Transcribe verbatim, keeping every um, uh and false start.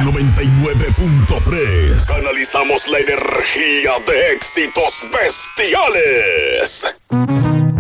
noventa y nueve punto tres. Canalizamos la energía de éxitos bestiales.